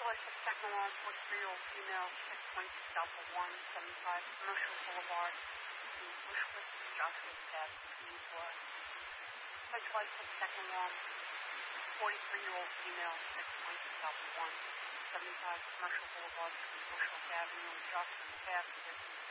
license second alarm, 43-year-old female, 6 points south of 175 Commercial Boulevard, Bushwick, Joshua Ave, Eastwood. Central license second alarm, 43-year-old female, 6 points south of 175 Commercial Boulevard, Bushwick Avenue, Joshua Ave,